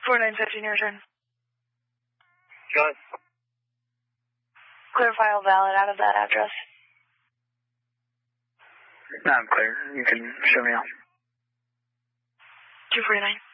4915, your turn. Go ahead. Clear file valid out of that address. No, I'm clear. You can show me out. 249.